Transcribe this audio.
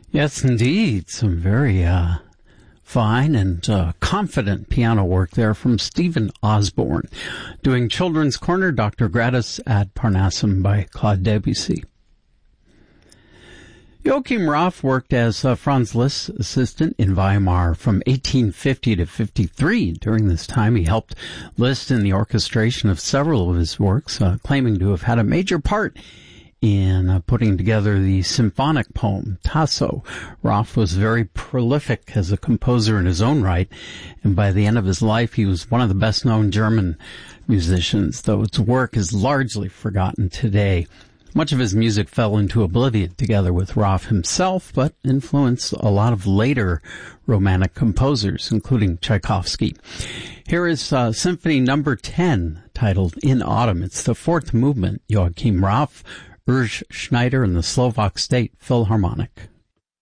Yes, indeed. Some very fine and confident piano work there from Stephen Osborne. Doing Children's Corner, Dr. Gratis ad Parnassum by Claude Debussy. Joachim Raff worked as Franz Liszt's assistant in Weimar from 1850 to 53. During this time, he helped Liszt in the orchestration of several of his works, claiming to have had a major part in putting together the symphonic poem, Tasso. Raff was very prolific as a composer in his own right, and by the end of his life, he was one of the best-known German musicians, though his work is largely forgotten today. Much of his music fell into oblivion together with Raff himself, but influenced a lot of later Romantic composers, including Tchaikovsky. Here is Symphony Number 10, titled In Autumn. It's the fourth movement, Joachim Raff, Urs Schneider, and the Slovak State Philharmonic.